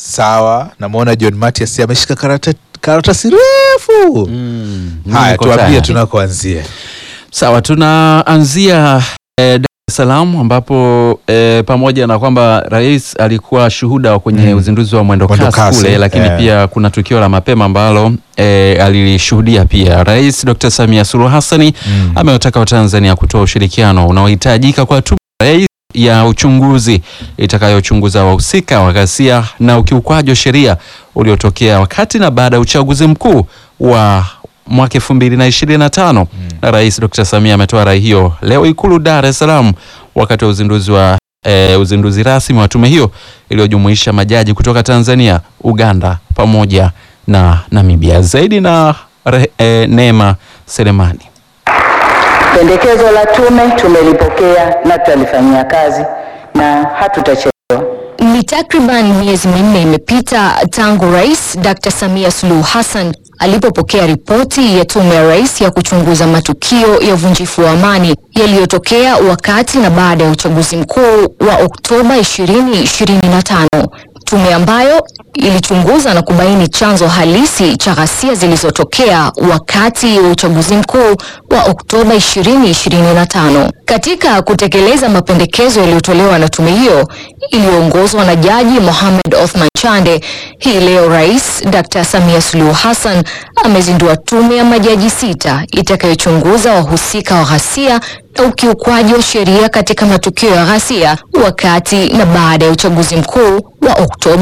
Sawa, namuona John Matias ameshika karatasi refu. Haya, tuambie tunakoanzia. Sawa, tunaanzia Dar es Salaam ambapo pamoja na kwamba rais alikuwa shuhuda kwenye uzinduzi wa mwendo kasi kule, lakini pia kuna tukio la mapema ambalo alilishuhudia pia. Rais Dr. Samia Suluhu Hassan amewataka Watanzania kutoa ushirikiano unaohitajika kwa tume ya uchunguzi itakayochunguza wahusika wa ghasia na ukiukwaji wa sheria uliotokea wakati na baada ya uchaguzi mkuu wa mwaka 2025. Na Rais Dr. Samia ametoa rai hiyo leo Ikulu Dar es Salaam wakati wa uzinduzi rasmi wa tume hiyo iliyojumuisha majaji kutoka Tanzania, Uganda pamoja na Namibia. Zaidi na Neema Selemani. Pendekezo la tume tumelipokea na tutalifanyia kazi na hatutachelewa. Ni takriban miezi minne imepita tangu Rais Dr. Samia Suluhu Hassan alipopokea ripoti ya tume ya rais ya kuchunguza matukio ya uvunjifu wa amani yaliyotokea wakati na baada ya uchaguzi mkuu wa Oktoba 2025. Tume ambayo ilichunguza na kubaini chanzo halisi cha ghasia zilizotokea wakati wa uchaguzi mkuu wa Oktoba 2025. Katika kutekeleza mapendekezo yaliyotolewa na tume hiyo iliyoongozwa na Jaji Mohamed Othman Chande, hii leo Rais Dr. Samia Suluhu Hassan amezindua tume ya majaji 6 itakayochunguza wahusika wa ghasia na ukiukwaji wa sheria katika matukio ya ghasia wakati na baada ya uchaguzi mkuu wa Oktoba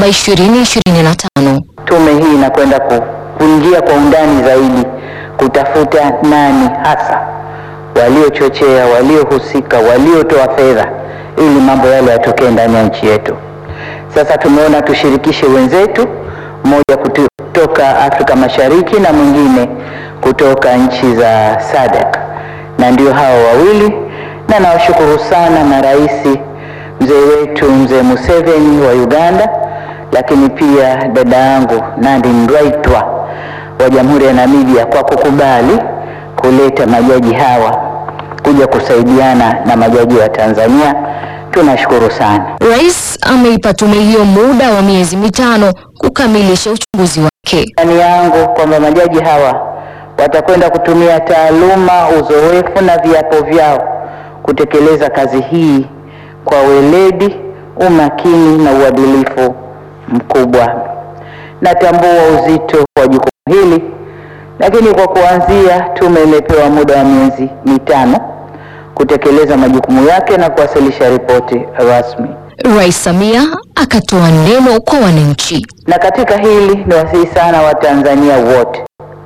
2025. Tume hii inakwenda kuingia kwa undani zaidi kutafuta nani hasa waliochochea, waliohusika, waliotoa fedha ili mambo yale yatokee ndani ya nchi yetu. Sasa tumeona tushirikishe wenzetu, mmoja kutoka Afrika Mashariki na mwingine kutoka nchi za SADC, na ndio hao wawili, na nawashukuru sana na rais mzee wetu mzee Museveni wa Uganda, lakini pia dada yangu Nandi Ndaitwah wa Jamhuri ya Namibia kwa kukubali kuleta majaji hawa kuja kusaidiana na majaji wa Tanzania. Tunashukuru sana. Rais ameipa tume hiyo muda wa miezi 5 kukamilisha uchunguzi wake. Ni yangu kwamba majaji hawa watakwenda kutumia taaluma, uzoefu na viapo vyao kutekeleza kazi hii kwa weledi, umakini na uadilifu mkubwa. Natambua uzito wa jukumu hili, lakini kwa kuanzia tume imepewa muda wa miezi 5 kutekeleza majukumu yake na kuwasilisha ripoti rasmi. Rais Samia akatoa neno kwa wananchi. Na katika hili ni wasihi sana wa Tanzania wote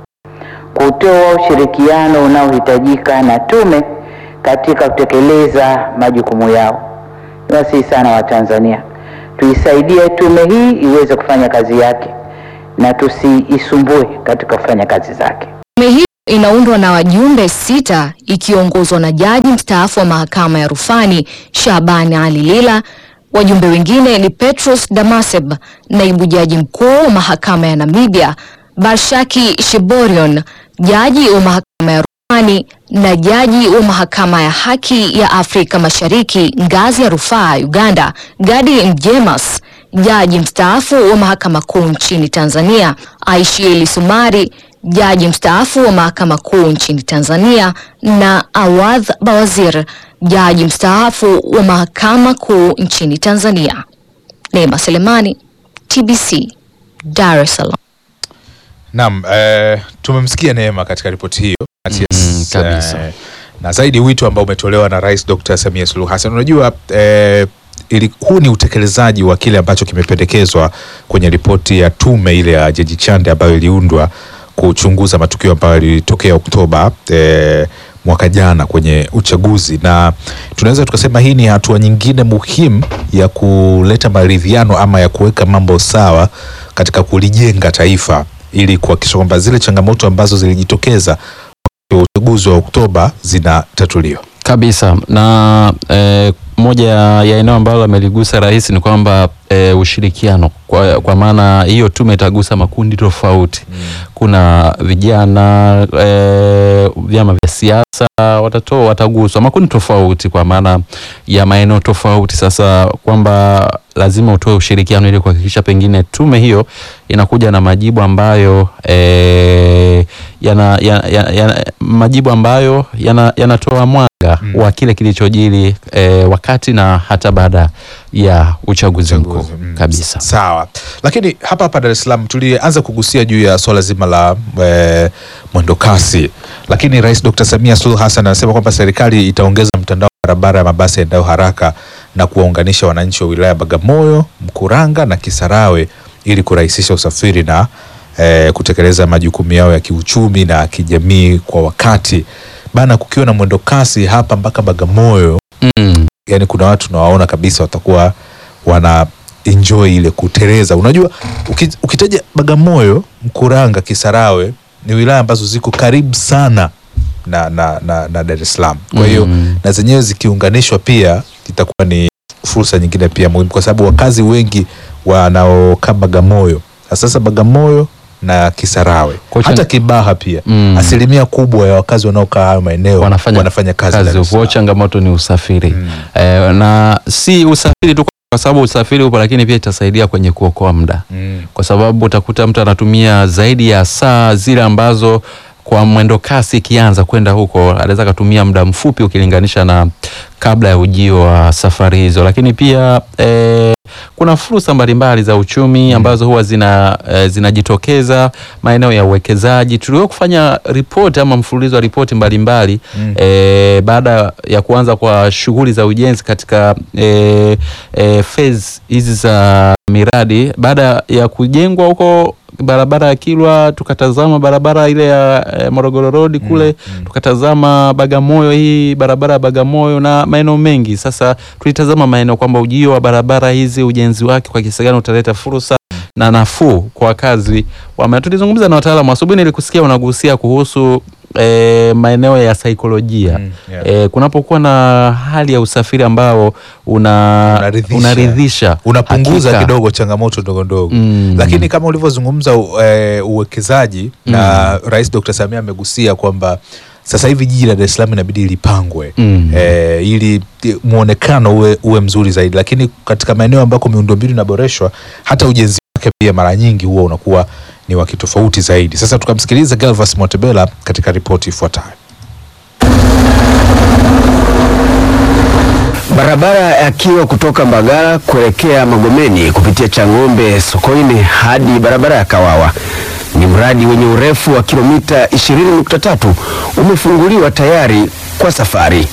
kutoa ushirikiano unaohitajika na tume katika kutekeleza majukumu yao. Ni wasihi sana wa Tanzania tuisaidie tume hii iweze kufanya kazi yake na tusiisumbue katika kufanya kazi zake. Tume hii inaundwa na wajumbe 6 ikiongozwa na jaji mstaafu wa mahakama ya rufani Shabani Ali Lila. Wajumbe wengine ni Petrus Damaseb, naibu jaji mkuu wa mahakama ya Namibia, Barshaki Shiborion, jaji wa mahakama ya rufani na jaji wa mahakama ya haki ya Afrika Mashariki ngazi ya rufaa Uganda, Gadi Mjemas, jaji mstaafu wa mahakama kuu nchini Tanzania, Aishieli Sumari, jaji mstaafu wa mahakama kuu nchini Tanzania, na Awadh Bawazir, jaji mstaafu wa mahakama kuu nchini Tanzania. Neema Selemani, TBC, Dar es Salaam. Naam, tumemsikia Neema katika ripoti hiyo. Kabisa. Na zaidi wito ambao umetolewa na Rais Dr. Samia Suluhu Hassan. Unajua huu ni utekelezaji wa kile ambacho kimependekezwa kwenye ripoti ya tume ile ya Jaji Chande ambayo iliundwa kuchunguza matukio ambayo yalitokea Oktoba mwaka jana kwenye uchaguzi, na tunaweza tukasema hii ni hatua nyingine muhimu ya kuleta maridhiano ama ya kuweka mambo sawa katika kulijenga taifa ili kuhakikisha kwamba zile changamoto ambazo zilijitokeza kwa uchaguzi wa Oktoba zinatatuliwa. Kabisa. Na moja ya eneo ambalo ameligusa rais ni kwamba ushirikiano, kwa maana hiyo tume itagusa makundi tofauti. Kuna vijana, vyama vya siasa wataguswa, makundi tofauti kwa maana ya maeneo tofauti. Sasa kwamba lazima utoe ushirikiano ili kuhakikisha pengine tume hiyo inakuja na majibu ambayo majibu ambayo yanatoa mwanga wa kile kilichojiri wakati na hata baada ya uchaguzi mkuu kabisa. Sawa. Lakini hapa Dar es Salaam tulianza kugusia juu ya swala zima la mwendo kasi. Lakini Rais Dr. Samia Suluhu Hassan anasema kwamba serikali itaongeza mtandao wa barabara ya mabasi yaendayo haraka na kuwaunganisha wananchi wa wilaya Bagamoyo, Mkuranga na Kisarawe ili kurahisisha usafiri na kutekeleza majukumu yao ya kiuchumi na kijamii kwa wakati. Bana, kukiwa na mwendo kasi hapa mpaka Bagamoyo, yani kuna watu nawaona kabisa watakuwa wana enjoy ile kuteleza. Unajua ukitaja Bagamoyo, Mkuranga, Kisarawe ni wilaya ambazo ziko karibu sana na Dar es Salaam. Kwa hiyo na zenyewe zikiunganishwa pia itakuwa ni fursa nyingine pia muhimu, kwa sababu wakazi wengi wanaokaa Bagamoyo, sasa Bagamoyo na Kisarawe, hata Kibaha pia asilimia kubwa ya wakazi wanaokaa hayo maeneo wanafanya kazi. Kwa changamoto ni usafiri. Na si usafiri tu, kwa sababu usafiri upo, lakini pia itasaidia kwenye kuokoa muda. Kwa sababu utakuta mtu anatumia zaidi ya saa zile ambazo kwa mwendo kasi ikianza kwenda huko anaweza kutumia muda mfupi ukilinganisha na kabla ya ujio wa safari hizo. Lakini pia kuna fursa mbalimbali za uchumi ambazo huwa zinajitokeza maeneo ya uwekezaji. Tuliwahi kufanya ripoti ama mfululizo wa ripoti mbalimbali baada ya kuanza kwa shughuli za ujenzi katika phase hizi za miradi. Baada ya kujengwa huko barabara ya Kilwa, tukatazama barabara ile ya Morogoro Road kule, tukatazama Bagamoyo, hii barabara ya Bagamoyo na maeneo mengi. Sasa tulitazama maeneo kwamba ujio wa barabara hizi, ujenzi wake kwa kiasi gani utaleta fursa na nafuu kwa wakazi. Tulizungumza na wataalamu asubuhi, nilikusikia unagusia kuhusu maeneo ya saikolojia. Kunapokuwa na hali ya usafiri ambao unaridhisha, unapunguza kidogo changamoto ndogo ndogo. Lakini kama ulivyozungumza uwekezaji, na Rais Dr. Samia amegusia kwamba sasa hivi jiji la Dar es Salaam inabidi lipangwe ili muonekano uwe mzuri zaidi. Lakini katika maeneo ambako miundombinu inaboreshwa, hata ujenzi wake pia mara nyingi huwa unakuwa ni wa kitofauti zaidi. Sasa tukamsikiliza Galvas Montebella katika ripoti ifuatayo. Barabara ya Kilwa kutoka Mbagala kuelekea Magomeni kupitia Chang'ombe Sokoine hadi barabara ya Kawawa ni mradi wenye urefu wa kilomita 20.3 umefunguliwa tayari kwa safari.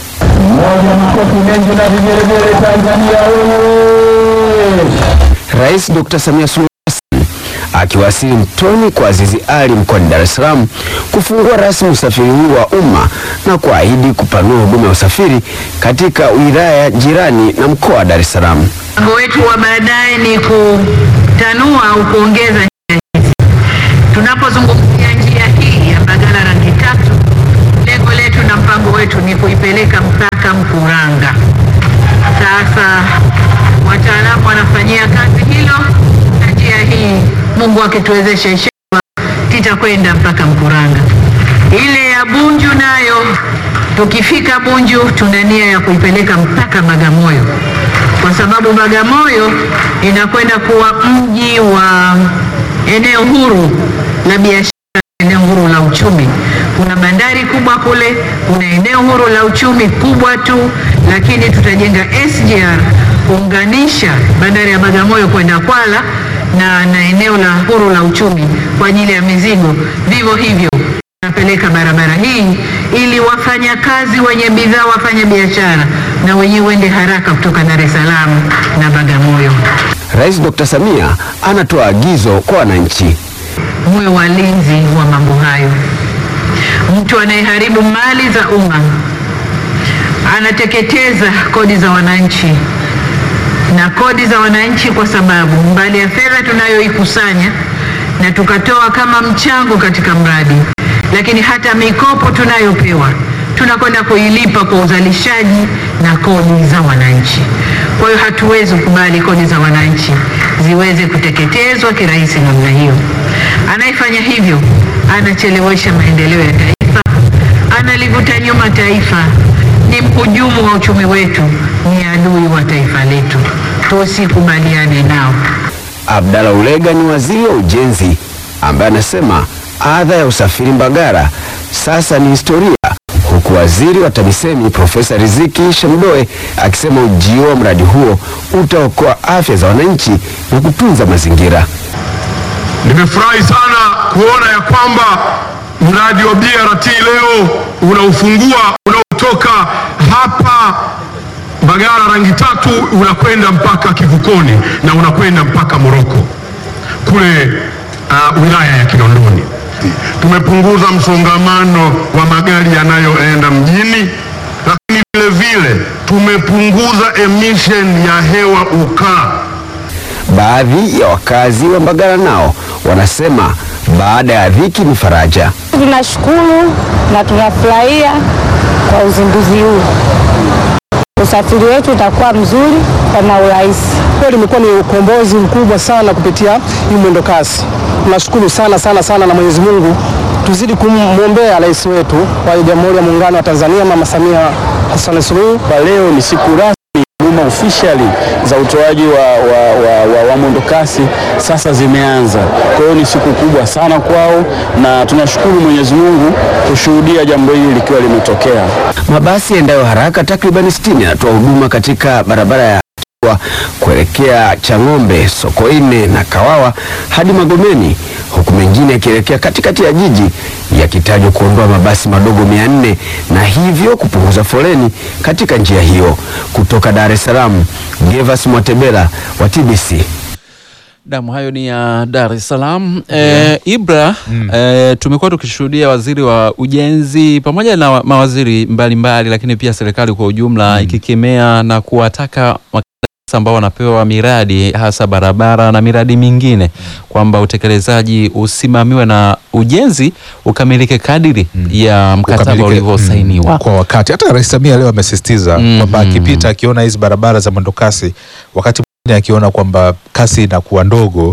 Rais Dr. Samia Suluhu Hassan akiwasili Mtoni kwa Azizi Ali mkoani Dar es Salaam kufungua rasmi usafiri huu wa umma na kuahidi kupanua huduma ya usafiri katika wilaya jirani na mkoa wa Dar es Salaam. Mpango wetu wa baadaye ni kutanua au kuongeza njia hizi. Tunapozungumzia njia hii ya Mbagala rangi tatu, lengo letu na mpango wetu ni kuipeleka mpaka Mkuranga. Sasa wataalamu wanafanyia kazi hilo, na njia hii Mungu akituwezesha titakwenda mpaka Mkuranga. Ile ya Bunju nayo tukifika Bunju tuna nia ya kuipeleka mpaka Bagamoyo, kwa sababu Bagamoyo inakwenda kuwa mji wa eneo huru la biashara, eneo huru la uchumi. Kuna bandari kubwa kule, kuna eneo huru la uchumi kubwa tu, lakini tutajenga SGR kuunganisha bandari ya Bagamoyo kwenda Kwala na eneo la huru la uchumi kwa ajili ya mizigo. Vivyo hivyo tunapeleka barabara hii ili wafanyakazi wenye bidhaa, wafanya biashara na wenyewe wende haraka kutoka Dar es Salaam na Bagamoyo. Rais Dr. Samia anatoa agizo kwa wananchi: muwe walinzi wa mambo hayo. Mtu anayeharibu mali za umma anateketeza kodi za wananchi, na kodi za wananchi, kwa sababu mbali ya fedha tunayoikusanya na tukatoa kama mchango katika mradi, lakini hata mikopo tunayopewa tunakwenda kuilipa kwa uzalishaji na kodi za wananchi. Kwa hiyo hatuwezi kukubali kodi za wananchi ziweze kuteketezwa kirahisi namna hiyo. Anayefanya hivyo anachelewesha maendeleo ya taifa, analivuta nyuma taifa, ni mhujumu wa uchumi wetu, ni adui wa taifa letu. Tusikubaliane nao. Abdalla Ulega ni waziri wa ujenzi ambaye anasema adha ya usafiri Mbagala sasa ni historia, huku waziri wa TAMISEMI Profesa Riziki Shemdoe akisema ujio wa mradi huo utaokoa afya za wananchi na kutunza mazingira. Nimefurahi sana kuona ya kwamba mradi wa BRT leo unaufungua, unaotoka hapa Mbagala rangi tatu unakwenda mpaka Kivukoni na unakwenda mpaka Moroko kule wilaya ya Kinondoni. Tumepunguza msongamano wa magari yanayoenda mjini, lakini vile vile tumepunguza emission ya hewa ukaa. Baadhi ya wakazi wa Mbagala nao wanasema baada ya dhiki ni faraja. Tunashukuru na tunafurahia kwa uzinduzi huu. Usafiri wetu utakuwa mzuri na urahisi. Kweli imekuwa ni ukombozi mkubwa sana kupitia hii mwendo kasi. Tunashukuru sana na Mwenyezi Mungu tuzidi kumwombea rais wetu wa Jamhuri ya Muungano wa Tanzania Mama Samia Hassan Suluhu. Kwa leo ni siku rasmi, huduma officially za utoaji wa mwendo kasi sasa zimeanza. Kwa hiyo ni siku kubwa sana kwao na tunashukuru Mwenyezi Mungu kushuhudia jambo hili likiwa limetokea. Mabasi yaendayo haraka takriban 60 yanatoa huduma katika barabara ya kuelekea Chang'ombe, Sokoine na Kawawa hadi Magomeni, huku mengine yakielekea katikati ya jiji yakitajwa kuondoa mabasi madogo 400 na hivyo kupunguza foleni katika njia hiyo. Kutoka Dar es Salaam, Gervas Mwatebela wa TBC. Damu hayo ni ya Dar es Salaam. Ibra, tumekuwa tukishuhudia waziri wa ujenzi pamoja na mawaziri mbalimbali, lakini pia serikali kwa ujumla ikikemea na kuwataka wakandarasi ambao wanapewa miradi hasa barabara na miradi mingine kwamba utekelezaji usimamiwe na ujenzi ukamilike kadiri ya mkataba ulivyosainiwa kwa wakati. Hata Rais Samia leo amesisitiza kwamba akipita akiona hizi barabara za mwendo kasi, wakati mwingine akiona kwamba kasi inakuwa ndogo,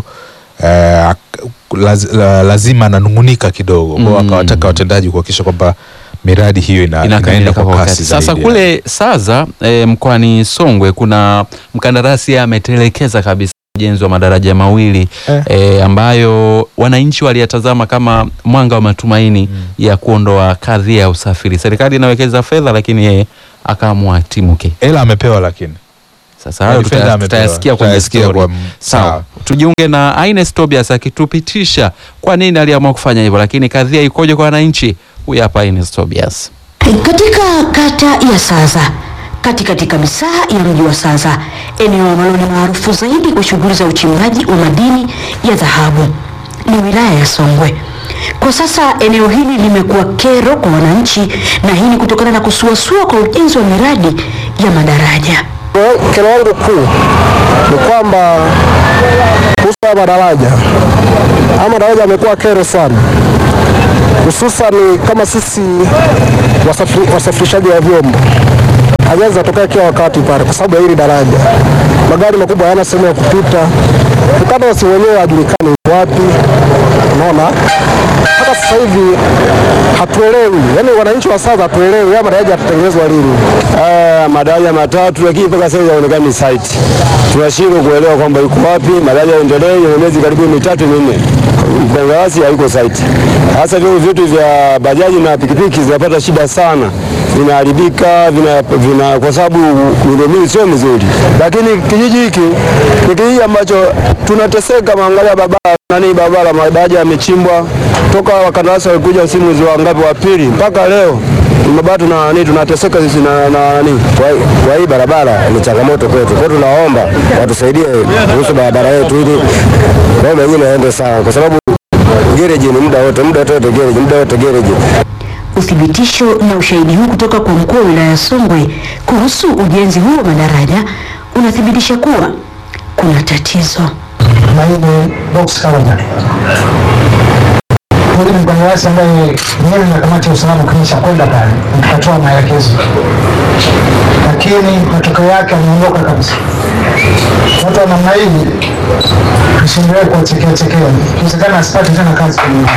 lazima ananungunika kidogo. Kwa akawataka watendaji kuhakikisha kwamba miradi hiyo inaenda kwa kasi zaidi. Sasa kule Saza mkoani Songwe kuna mkandarasi ametelekeza kabisa ujenzi wa madaraja mawili ambayo wananchi waliyatazama kama mwanga wa matumaini ya kuondoa kadhia ya usafiri. Serikali inawekeza fedha lakini yeye akaamua timuke. Hela amepewa lakini. Sasa hayo tutayasikia kwenye story. Sawa. Tujiunge na Ines Tobias akitupitisha kwa nini aliamua kufanya hivyo, lakini kadhia ikoje kwa wananchi. Huyu hapa Ines Tobias. Katika kata ya Saza, katikati kabisa ya mji wa Saza, eneo ambalo ni maarufu zaidi kwa shughuli za uchimbaji wa madini ya dhahabu, ni wilaya ya Songwe. Kwa sasa eneo hili limekuwa kero kwa wananchi, na hii ni kutokana na kusuasua kwa ujenzi wa miradi ya madaraja. Kero yangu kuu ni kwamba kuhusu madaraja, madaraja yamekuwa kero sana, hususan kama sisi wasafirishaji wa vyombo. Ajali zinatokea kila wakati pale kwa sababu ya hili daraja. Magari makubwa hayana sehemu ya kupita, mkandarasi wenyewe hajulikani wapi. Unaona, hata sasa hivi hatuelewi, yani wananchi wa Saza hatuelewi ya madaraja yatatengenezwa lini. Madaraja matatu lakini mpaka sasa hayaonekani site. Tunashindwa kuelewa kwamba yuko wapi. Madaraja yaendelee miezi karibu 3-4. Mkandarasi hayuko site. Hasa vile vitu vya bajaji na pikipiki zinapata shida sana. Vinaharibika, kwa sababu miundombinu sio mizuri. Lakini kijiji hiki ni kijiji ambacho tunateseka. Maangalia barabara madaraja yamechimbwa toka wakandarasi walikuja simu mwezi wa ngapi wa pili mpaka leo bado tunateseka sisi na kwa hii barabara ni changamoto kwetu. Kwa tunaomba watusaidie kuhusu barabara yetu ili mambo mengine yaende sawa, kwa sababu gereji ni muda wote gereji. Uthibitisho na ushahidi huu kutoka kwa mkuu wa wilaya ya Songwe kuhusu ujenzi huu wa madaraja unathibitisha kuwa kuna tatizo. Mwalimu mkandarasi ambaye mimi na kamati ya usalama kimesha kwenda pale tukatoa maelekezo, lakini matokeo yake ameondoka kabisa. Watu wa namna hii tusiendelee kuwachekea, inawezekana asipate tena kazi kwenye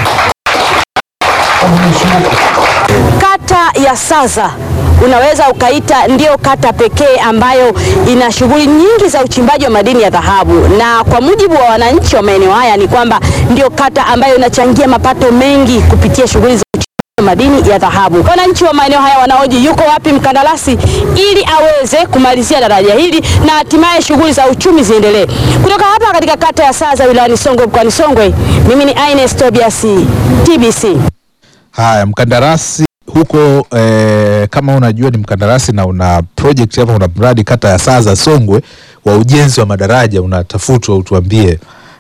Kata ya Saza unaweza ukaita ndio kata pekee ambayo ina shughuli nyingi za uchimbaji wa madini ya dhahabu, na kwa mujibu wa wananchi wa maeneo haya ni kwamba ndio kata ambayo inachangia mapato mengi kupitia shughuli za madini ya dhahabu. Wananchi wa maeneo haya wanaoji yuko wapi mkandarasi ili aweze kumalizia daraja hili na hatimaye shughuli za uchumi ziendelee. Kutoka hapa katika kata ya Saza wilayani Songwe mkoani Songwe, mimi ni Ines Tobias, TBC. Haya, mkandarasi huko kama unajua ni mkandarasi na una project hapa, una mradi kata ya Saza Songwe wa ujenzi wa madaraja, unatafutwa, utuambie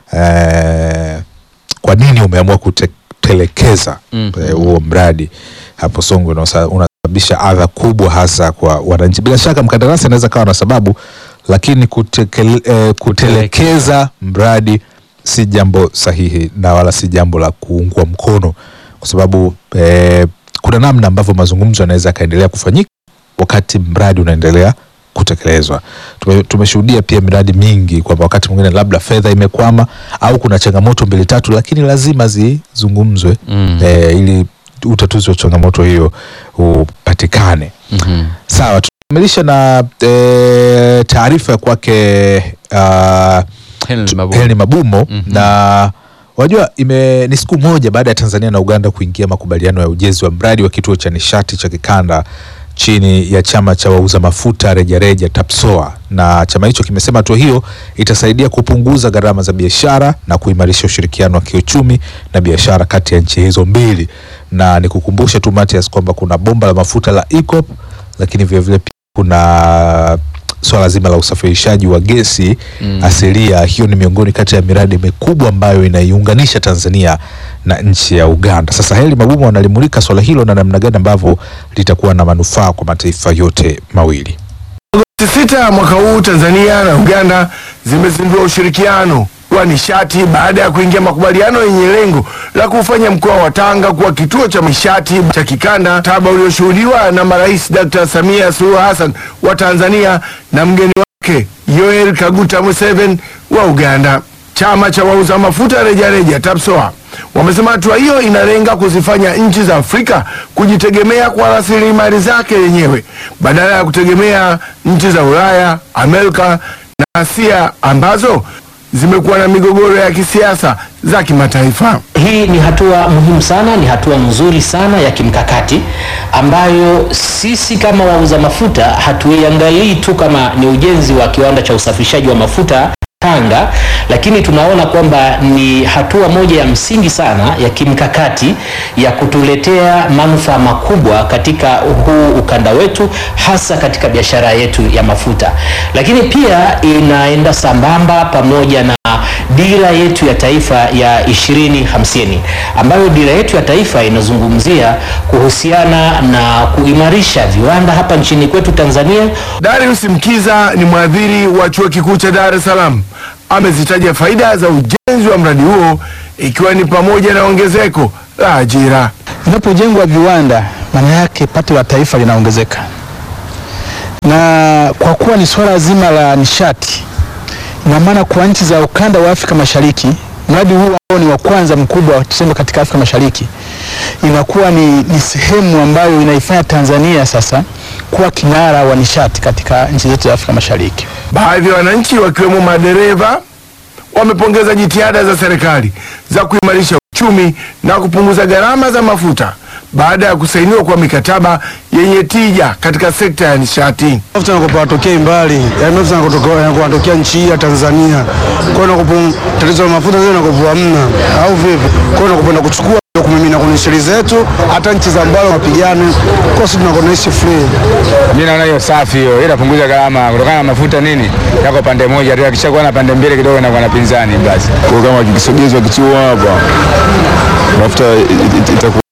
kwa nini umeamua kutelekeza huo mradi hapo Songwe na unasababisha adha kubwa hasa kwa wananchi. Bila shaka mkandarasi anaweza kawa na sababu, lakini kutelekeza mradi si jambo sahihi na wala si jambo la kuungwa mkono, kwa sababu kuna namna ambavyo mazungumzo yanaweza kaendelea kufanyika wakati mradi unaendelea kutekelezwa. Tumeshuhudia pia miradi mingi kwamba wakati mwingine labda fedha imekwama au kuna changamoto mbili tatu, lakini lazima zizungumzwe ili utatuzi wa changamoto hiyo upatikane. Sawa, tukamilisha na taarifa ya kwake Henry Mabumo. Na wajua ni siku moja baada ya Tanzania na Uganda kuingia makubaliano ya ujenzi wa mradi wa kituo cha nishati cha kikanda chini ya chama cha wauza mafuta rejareja TAPSOA, na chama hicho kimesema hatua hiyo itasaidia kupunguza gharama za biashara na kuimarisha ushirikiano wa kiuchumi na biashara kati ya nchi hizo mbili. Na nikukumbusha tu Matias kwamba kuna bomba la mafuta la EACOP, lakini vile vile kuna swala zima la usafirishaji wa gesi asilia. Hiyo ni miongoni kati ya miradi mikubwa ambayo inaiunganisha Tanzania na nchi ya Uganda. Sasa Henry Mabumo analimulika swala hilo na namna gani ambavyo litakuwa na manufaa kwa mataifa yote mawili. Agosti 6 mwaka huu Tanzania na Uganda zimezindua ushirikiano wa nishati baada ya kuingia makubaliano yenye lengo la kufanya mkoa wa Tanga kuwa kituo cha nishati cha kikanda, mkataba ulioshuhudiwa na marais Dr. Samia Suluhu Hassan wa Tanzania na mgeni wake Yoweri Kaguta Museveni wa Uganda. Chama cha wauza mafuta rejareja TAPSOA wamesema hatua hiyo inalenga kuzifanya nchi za Afrika kujitegemea kwa rasilimali zake yenyewe badala ya kutegemea nchi za Ulaya, Amerika na Asia ambazo zimekuwa na migogoro ya kisiasa za kimataifa. Hii ni hatua muhimu sana, ni hatua nzuri sana ya kimkakati ambayo sisi kama wauza mafuta hatuiangalii tu kama ni ujenzi wa kiwanda cha usafirishaji wa mafuta Tanga, lakini tunaona kwamba ni hatua moja ya msingi sana ya kimkakati ya kutuletea manufaa makubwa katika huu ukanda wetu, hasa katika biashara yetu ya mafuta. Lakini pia inaenda sambamba pamoja na dira yetu ya taifa ya 2050 ambayo dira yetu ya taifa inazungumzia kuhusiana na kuimarisha viwanda hapa nchini kwetu Tanzania. Darius Mkiza ni mwadhiri wa Chuo Kikuu cha Dar es Salaam. Amezitaja faida za ujenzi wa mradi huo ikiwa ni pamoja na ongezeko la ajira. Inapojengwa viwanda, maana yake pato la taifa linaongezeka. Na kwa kuwa ni swala zima la nishati, ina maana kwa nchi za ukanda wa Afrika Mashariki, mradi huu ambao ni wa kwanza mkubwa tuseme katika Afrika Mashariki, inakuwa ni sehemu ambayo inaifanya Tanzania sasa kuwa kinara wa nishati katika nchi zetu za Afrika Mashariki. Baadhi ya wananchi wakiwemo madereva wamepongeza jitihada za serikali za kuimarisha uchumi na kupunguza gharama za mafuta baada ya kusainiwa kwa mikataba yenye tija katika sekta ya nishati. Mafuta yanapotokea mbali, mafuta yanapotokea nchi ya Tanzania, kwa hiyo tatizo la mafuta leo yanakuwa hamna au vipi? Kwa hiyo tunapenda kuchukua kumimina kwenye sheria zetu, hata nchi za mbali wapigane, kwa sababu tunakonaishi free. Mimi naona hiyo safi, hiyo inapunguza gharama kutokana na mafuta nini yako pande moja tu, akishakuwa na pande mbili kidogo na kwa pinzani basi. Kwa kama kikisogezwa kituo hapa, mafuta itakuwa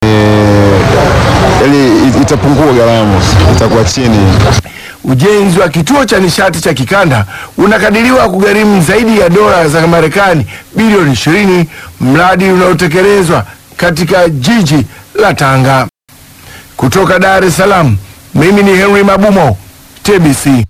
itapungua gharama, itakuwa chini. Ujenzi wa kituo cha nishati cha kikanda unakadiriwa kugharimu zaidi ya dola za Marekani bilioni 20, mradi unaotekelezwa katika jiji la Tanga. Kutoka Dar es Salaam, mimi ni Henry Mabumo, TBC.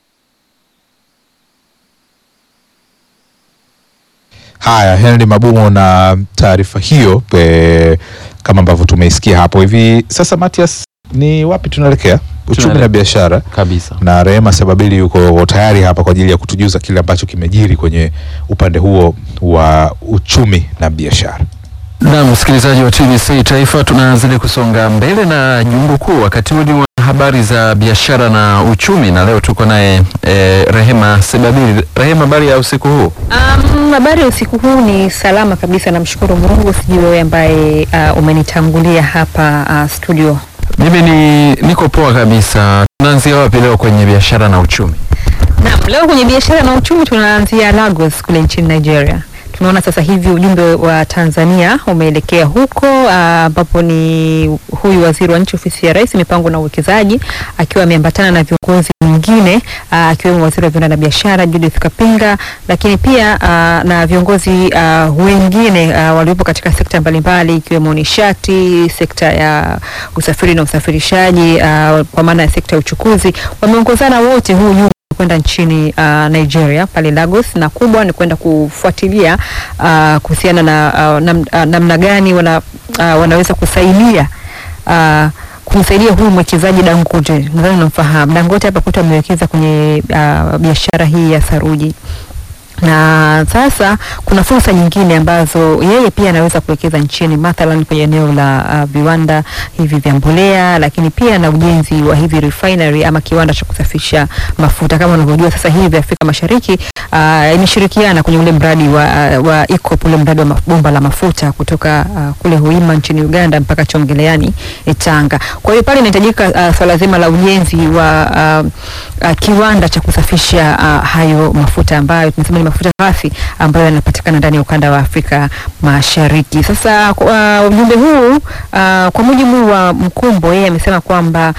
Haya, Henry Mabumo na taarifa hiyo kama ambavyo tumeisikia hapo. Hivi sasa Matias, ni wapi tunaelekea? Uchumi na biashara kabisa. Na Rehema Sebabili yuko tayari hapa kwa ajili ya kutujuza kile ambacho kimejiri kwenye upande huo wa uchumi na biashara. Na msikilizaji wa TBC Taifa, tunazidi kusonga mbele na Jungu Kuu, wakati huu ni wa habari za biashara na uchumi, na leo tuko naye Rehema Sebabili. Rehema, habari ya usiku huu? Habari ya usiku huu ni salama kabisa, namshukuru Mungu. Sijui wewe ambaye umenitangulia hapa studio. Mimi niko poa kabisa. Tunaanzia wapi leo kwenye biashara na uchumi? Naam, leo kwenye biashara na uchumi tunaanzia Lagos kule nchini Nigeria. Tunaona sasa hivi ujumbe wa Tanzania umeelekea huko, ambapo ni huyu waziri wa nchi ofisi ya Rais mipango na uwekezaji, akiwa ameambatana na viongozi wengine, akiwemo waziri wa viwanda na biashara Judith Kapinga, lakini pia na viongozi wengine waliopo katika sekta mbalimbali, ikiwemo nishati, sekta ya usafiri na usafirishaji, kwa maana ya sekta ya uchukuzi. Wameongozana wote huu kwenda nchini Nigeria pale Lagos, na kubwa ni kwenda kufuatilia kuhusiana na namna gani wanaweza kusaidia kumsaidia huyu mwekezaji Dangote. Nadhani unamfahamu Dangote, hapa kwetu amewekeza kwenye biashara hii ya saruji, na sasa kuna fursa nyingine ambazo yeye pia anaweza kuwekeza nchini, mathalan kwenye eneo la viwanda hivi vya mbolea, lakini pia na ujenzi wa hivi refinery ama kiwanda cha kusafisha mafuta. Kama unavyojua sasa hivi Afrika Mashariki imeshirikiana kwenye ule mradi wa EACOP, ule mradi wa bomba la mafuta kutoka kule Hoima nchini Uganda mpaka Chongeleani Tanga. Kwa hiyo pale inahitajika swala zima la ujenzi wa kiwanda cha kusafisha hayo mafuta ambayo tunasema ni mafuta ghafi ambayo yanapatikana ndani ya ukanda wa Afrika Mashariki. Sasa ujumbe huu kwa mujibu wa Mkumbo, yeye amesema kwamba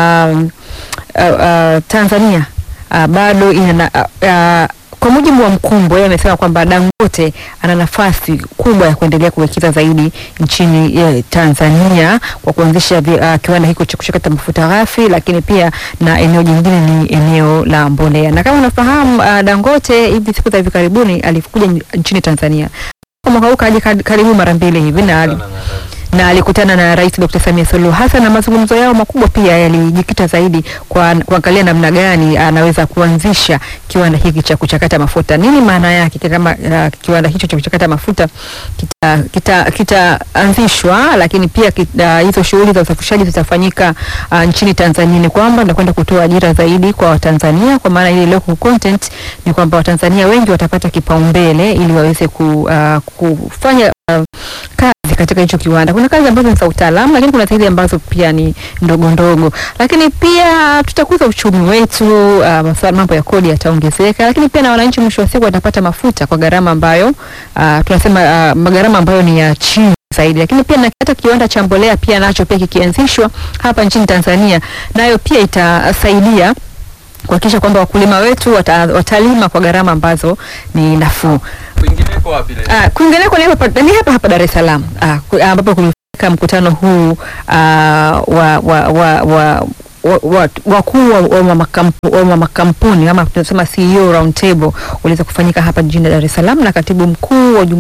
Tanzania bado ina kwa mujibu wa Mkumbo, yeye amesema kwamba Dangote ana nafasi kubwa ya kuendelea kuwekeza zaidi nchini Tanzania kwa kuanzisha kiwanda hicho cha kuchakata mafuta ghafi, lakini pia na eneo jingine ni eneo la mbolea. Na kama unafahamu Dangote hivi siku za hivi karibuni alikuja nchini Tanzania. Kwa mwaka huu kaja karibu mara mbili hivi, na alikutana na Rais Dr. Samia Suluhu Hassan, na mazungumzo yao makubwa pia yalijikita zaidi kuangalia namna gani anaweza kuanzisha kiwanda hiki cha kuchakata mafuta. Nini maana yake kama kiwanda hicho cha kuchakata mafuta kitaanzishwa, lakini pia hizo shughuli za usafirishaji zitafanyika nchini Tanzania. Ni kwamba nakwenda kutoa ajira zaidi kwa Watanzania, kwa maana ile local content ni kwamba Watanzania wengi watapata kipaumbele ili waweze kufanya kazi katika hicho kiwanda. Kuna kazi ambazo ni za utaalamu, lakini kuna zile ambazo pia ni ndogo ndogo. Lakini pia tutakuza uchumi wetu, mambo ya kodi yataongezeka, lakini pia na wananchi mwisho wa siku watapata mafuta kwa gharama ambayo tunasema gharama ambayo ni ya chini zaidi. Lakini pia na hata kiwanda cha mbolea pia nacho pia kikianzishwa hapa nchini Tanzania, nayo pia itasaidia kuhakikisha kwamba wakulima wetu watalima kwa gharama ambazo ni nafuu. Kwingineko wapi leo? Kwingineko ni hapa Dar es Salaam, ambapo kulifika mkutano huu wakuu wa makampuni ama tunasema CEO round table uliweza kufanyika hapa jijini Dar es Salaam, na katibu mkuu wa